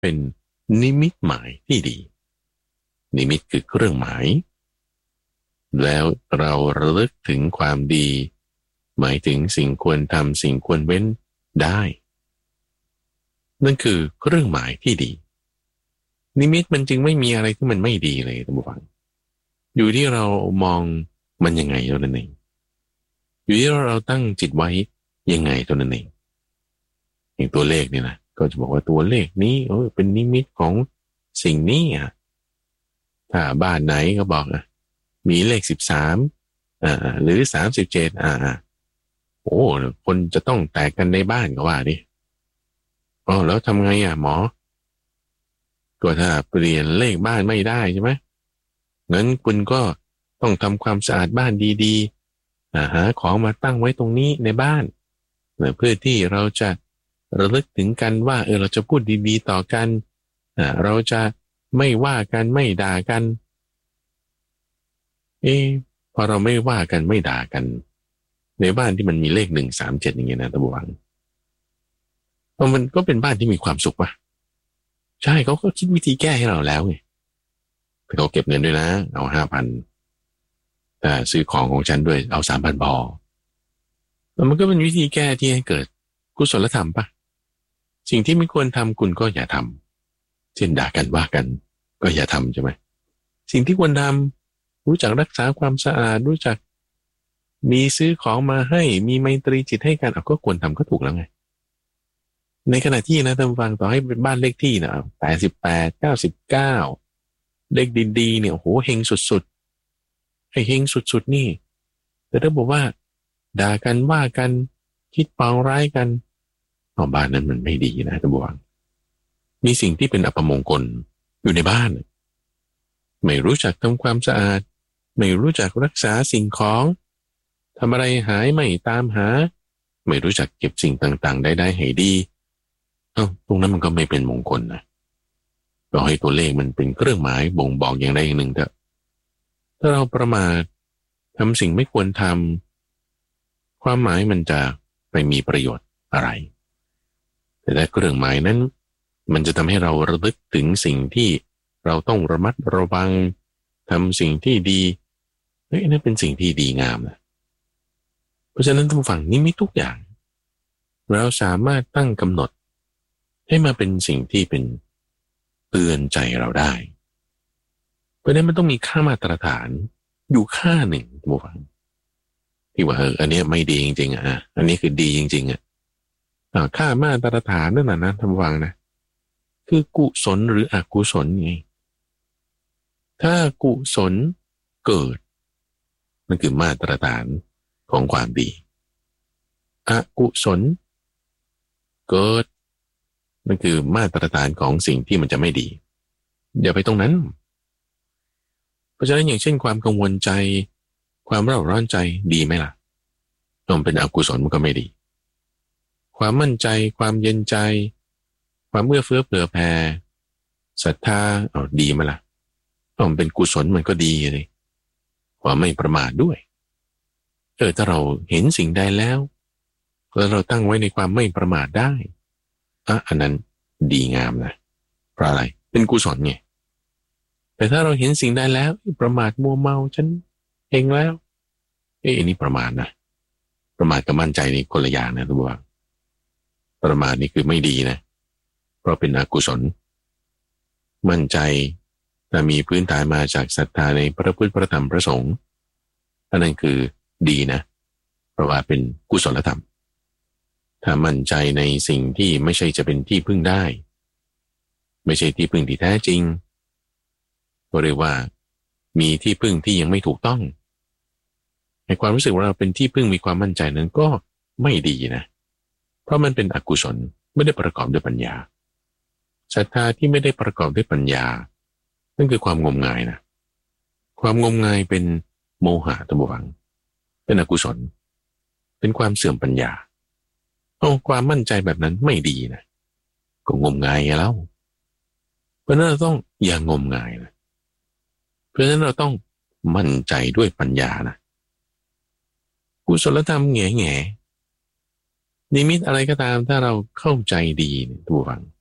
เป็นนิมิตหมายที่ดีนิมิตคือเครื่องหมายแล้วเราระลึกถึงความดีหมายถึงสิ่งควรทำสิ่งควรเว้นได้นั่นคือเครื่องหมายที่ดีนิมิตมันจึงไม่มีอะไรที่มันไม่ดีเลยท่านผู้ฟังอยู่ที่เรามองมันยังไงเท่านั้นเองอยู่ที่เราตั้งจิตไว้ยังไงเท่านั้นเองอย่างตัวเลขเนี่ยนะก็จะบอกว่าตัวเลขนี้เป็นนิมิตของสิ่งนี้ถ้าบ้านไหนก็บอกมีเลข13หรือ37โอ้คนจะต้องแตกกันในบ้านก็ว่าดิแล้วทำไงหมอก็ถ้าเปลี่ยนเลขบ้านไม่ได้ใช่ไหมงั้นคุณก็ต้องทำความสะอาดบ้านดีๆหาของมาตั้งไว้ตรงนี้ในบ้านเพื่อที่เราจะระลึกถึงกันว่าเราจะพูดดีๆต่อกันเราจะไม่ว่ากันไม่ด่ากันพอเราไม่ว่ากันไม่ด่ากันในบ้านที่มันมีเลข137อย่างเงี้ยนะตะบวังมันก็เป็นบ้านที่มีความสุขป่ะใช่เขาก็คิดวิธีแก้ให้เราแล้วไงแต่เขาเก็บเงินด้วยนะเอา5,000แต่ซื้อของฉันด้วยเอา3,000พอแล้วมันก็เป็นวิธีแก้ที่ให้เกิดกุศลธรรมป่ะสิ่งที่ไม่ควรทำคุณก็อย่าทำเช่นด่ากันว่ากันก็อย่าทำใช่ไหมสิ่งที่ควรทำรู้จักรักษาความสะอาดรู้จักมีซื้อของมาให้มีไมตรีจิตให้กันก็ควรทำก็ถูกแล้วไงในขณะที่นะท่านฟังต่อให้เป็นบ้านเลขที่นะ88 99เลขดีๆเนี่ยโอ้โหเฮงสุดๆให้เฮงสุดๆนี่แต่ถ้าบอกว่าด่ากันว่ากันคิดปองร้ายกันบ้านนั้นมันไม่ดีนะท่านฟังมีสิ่งที่เป็นอัปมงคลอยู่ในบ้านไม่รู้จักทำความสะอาดไม่รู้จักรักษาสิ่งของทำอะไรหายไม่ตามหาไม่รู้จักเก็บสิ่งต่างๆได้ให้ดีตรงนั้นมันก็ไม่เป็นมงคลนะเราให้ตัวเลขมันเป็นเครื่องหมายบ่งบอกอย่างใดอย่างหนึ่งเถอะถ้าเราประมาททำสิ่งไม่ควรทำความหมายมันจะไปมีประโยชน์อะไรแต่ถ้าเครื่องหมายนั้นมันจะทำให้เราระลึกถึงสิ่งที่เราต้องระมัดระวังทำสิ่งที่ดีนั่นเป็นสิ่งที่ดีงามนะเพราะฉะนั้นท่านผู้ฟังนิมิตทุกอย่างเราสามารถตั้งกำหนดให้มาเป็นสิ่งที่เป็นเตือนใจเราได้เพราะนั้นมันต้องมีค่ามาตรฐานอยู่ค่าหนึ่งท่านผู้ฟังที่ว่าอันนี้ไม่ดีจริงๆอันนี้คือดีจริงๆค่ามาตรฐานนั่นนะท่านผู้ฟังนะคือกุศลหรืออกุศลไงถ้ากุศลเกิดมันคือมาตรฐานของความดีอกุศลเกิดมันคือมาตรฐานของสิ่งที่มันจะไม่ดีอย่าไปตรงนั้นเพราะฉะนั้นอย่างเช่นความกังวลใจความเร่าร้อนใจดีไหมล่ะมันเป็นอกุศลมันก็ไม่ดีความมั่นใจความเย็นใจความเอื้อเฟื้อเผื่อแผ่ศรัทธาดีไหมล่ะมันเป็นกุศลมันก็ดีเลยความไม่ประมาทด้วยถ้าเราเห็นสิ่งใดแล้วเราตั้งไว้ในความไม่ประมาทได้อันนั้นดีงามนะเพราะอะไรเป็นกุศลไงแต่ถ้าเราเห็นสิ่งใดแล้วประมาทมัวเมาฉันเองแล้วอันนี้ประมาทนะประมาทกับมั่นใจนี่คนละอย่างนะทุกท่านประมาทนี่คือไม่ดีนะเพราะเป็นอกุศลมั่นใจถ้ามีพื้นฐานมาจากศรัทธาในพระพุทธพระธรรมพระสงฆ์อันนั้นคือดีนะเพราะว่าเป็นกุศลธรรมถ้ามั่นใจในสิ่งที่ไม่ใช่จะเป็นที่พึ่งได้ไม่ใช่ที่พึ่งที่แท้จริงก็เรียกว่ามีที่พึ่งที่ยังไม่ถูกต้องในความรู้สึกว่าเราเป็นที่พึ่งมีความมั่นใจนั้นก็ไม่ดีนะเพราะมันเป็นอกุศลไม่ได้ประกอบด้วยปัญญาศรัทธาที่ไม่ได้ประกอบด้วยปัญญานั่นคือความงมงายนะความงมงายเป็นโมหะตะบวังเป็นอกุศลเป็นความเสื่อมปัญญาความมั่นใจแบบนั้นไม่ดีนะก็งมงายแล้วเพราะนั้นเราต้องอย่างงมงายนะเพราะฉะนั้นเราต้องมั่นใจด้วยปัญญานะกุศลธรรมแง่นิมิตอะไรก็ตามถ้าเราเข้าใจดีทุกฝัง